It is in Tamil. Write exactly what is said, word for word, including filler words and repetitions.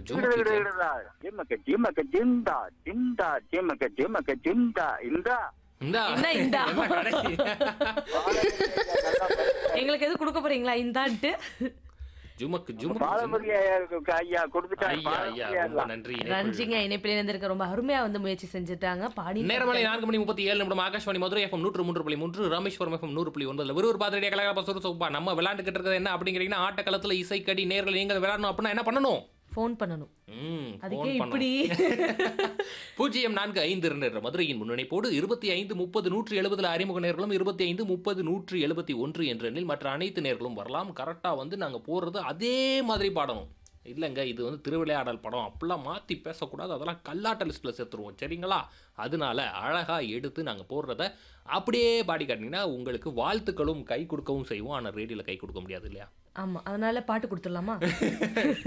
ஜுமுக்கு ஜம். ஜிம்மக்க ஜிம்மக்க ஜிம்டா ஜிம்டா ஜிம்மக்க ஜிம்மக்க ஜிம்டா இந்தா இந்தா. என்ன இந்தா? என்ன கடைசி? எங்களுக்கு எது கொடுக்க போறீங்களா இந்தான்ட்டு? ஜுமக்கு ஜுமுக்கு ஜம். பாலமுருகி ஐயா கொடுத்துட்டாங்க. ஐயா ஐயா ரொம்ப நன்றி. ரஞ்சிங்க இணைப்பில் இருந்திருக்க ரொம்ப அருமையா வந்து முயற்சி செஞ்சுட்டாங்க. பாடி நேரமலை நான்கு மணி முப்பத்தி ஏழு நிமிடம். ஆகாஷ்வாணி மதுரை எஃப்எம் நூற்று மூன்று புள்ளி மூன்று, ராமேஸ்வரம் எஃப்எம் நூறு புள்ளி ஒன்பதுல விறுவிறு பாத்திரடியா கலகலப்பா சுறுசுறுப்பா நம்ம விளையாண்டுக்கிட்டு இருக்கிறது என்ன அப்படிங்கிறீங்கன்னா ஆட்டக்களத்துல இசைக்கடி நேர்கள் நீங்கள் விளையாடணும் அப்படின்னா என்ன பண்ணணும்? ஃபோன் பண்ணணும். ம், அதுக்கே phone இப்படி பண்ணணும். பூஜ்ஜியம் நான்கு ஐந்து இரண்டு என்ற மதுரையின் முன்னணிப்போடு இருபத்தி ஐந்து முப்பது நூற்றி எழுபதுல அறிமுக நேர்களும் இருபத்தி ஐந்து முப்பது நூற்றி எழுபத்தி ஒன்று என்ற எண்ணில் மற்ற அனைத்து நேர்களும் வரலாம். கரெக்டாக வந்து நாங்கள் போடுறது அதே மாதிரி பாடணும். இல்லைங்க இது வந்து திருவிளையாடல் படம் அப்படிலாம் மாற்றி பேசக்கூடாது, அதெல்லாம் கல்லாட்ட லிஸ்ட்டில் சேர்த்துருவோம் சரிங்களா? அதனால அழகாக எடுத்து நாங்கள் போடுறத அப்படியே பாடி காட்டினீங்கன்னா உங்களுக்கு வாழ்த்துக்களும் கை கொடுக்கவும் செய்வோம். ஆனால் ரேடியோவில் கை கொடுக்க முடியாது இல்லையா? ஆமா, அதனால பாட்டு கொடுத்துடலாமா?